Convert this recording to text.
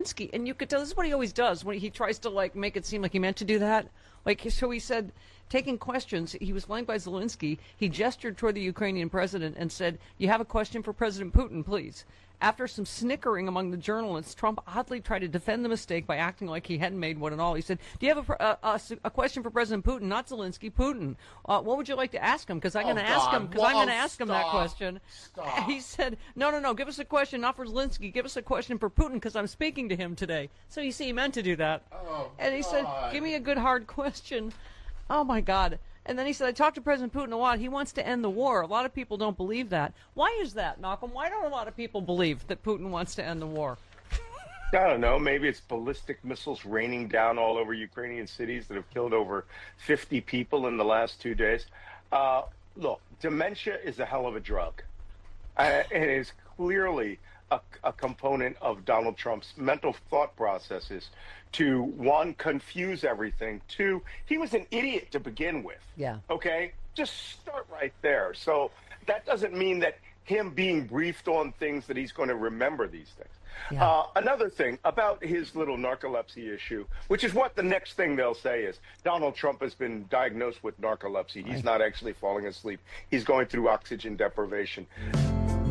Zelensky. And you could tell this is what he always does when he tries to like make it seem like he meant to do that. Like, so he said, taking questions, he was flanked by Zelensky. He gestured toward the Ukrainian president and said, "You have a question for President Putin, please." After some snickering among the journalists, Trump oddly tried to defend the mistake by acting like he hadn't made one at all. He said, "Do you have a question for President Putin? Not Zelensky, Putin. What would you like to ask him? Because I'm going to ask him. Because I'm going to ask him that question." Stop. He said, "No. Give us a question, not for Zelensky. Give us a question for Putin, because I'm speaking to him today." So you see, he meant to do that. And he said, "Give me a good hard question." Oh my God. And then he said, "I talked to President Putin a lot. He wants to end the war." A lot of people don't believe that. Why is that, Malcolm? Why don't a lot of people believe that Putin wants to end the war? I don't know. Maybe it's ballistic missiles raining down all over Ukrainian cities that have killed over 50 people in the last 2 days. Look, dementia is a hell of a drug. It is clearly a component of Donald Trump's mental thought processes to, one, confuse everything. Two, he was an idiot to begin with. Yeah. Okay? Just start right there. So that doesn't mean that him being briefed on things that he's going to remember these things. Yeah. Another thing about his little narcolepsy issue, which is what the next thing they'll say is, Donald Trump has been diagnosed with narcolepsy. He's not actually falling asleep. He's going through oxygen deprivation.